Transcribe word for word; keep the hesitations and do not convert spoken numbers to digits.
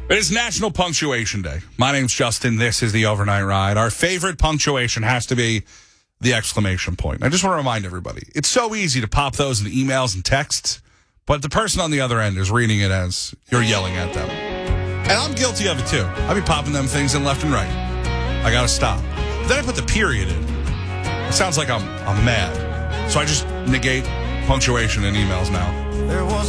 It is National Punctuation Day. My name's Justin. This is the Overnight Ride. Our favorite punctuation has to be the exclamation point. I just want to remind everybody, it's so easy to pop those in emails and texts, but the person on the other end is reading it as you're yelling at them. And I'm guilty of it too. I be popping them things in left and right. I gotta stop. Then I put the period in. It sounds like I'm I'm mad. So I just negate punctuation in emails now. There was